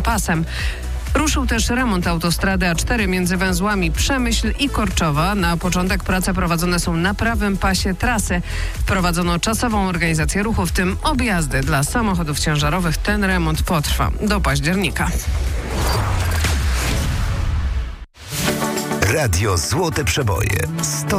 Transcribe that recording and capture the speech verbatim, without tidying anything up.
pasem. Ruszył też remont autostrady A cztery między węzłami Przemyśl i Korczowa. Na początek prace prowadzone są na prawym pasie trasy. Wprowadzono czasową organizację ruchu, w tym objazdy dla samochodów ciężarowych. Ten remont potrwa do października. Radio Złote Przeboje. sto